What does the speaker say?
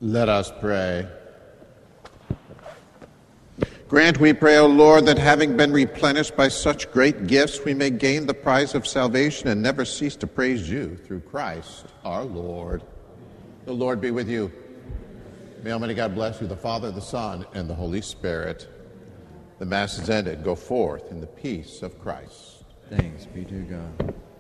Let us pray. Grant, we pray, O Lord, that having been replenished by such great gifts, we may gain the prize of salvation and never cease to praise you through Christ our Lord. The Lord be with you. May Almighty God bless you, the Father, the Son, and the Holy Spirit. The Mass is ended. Go forth in the peace of Christ. Thanks be to God.